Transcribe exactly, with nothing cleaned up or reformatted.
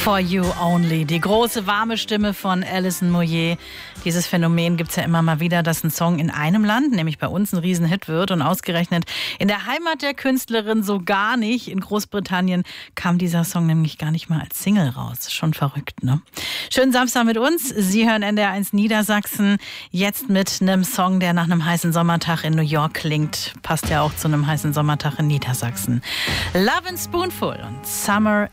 For You Only, die große, warme Stimme von Alison Moyet. Dieses Phänomen gibt es ja immer mal wieder, dass ein Song in einem Land, nämlich bei uns, ein Riesenhit wird und ausgerechnet in der Heimat der Künstlerin so gar nicht. In Großbritannien kam dieser Song nämlich gar nicht mal als Single raus. Schon verrückt, ne? Schönen Samstag mit uns. Sie hören N D R eins Niedersachsen. Jetzt mit einem Song, der nach einem heißen Sommertag in New York klingt. Passt ja auch zu einem heißen Sommertag in Niedersachsen. Love and Spoonful und Summer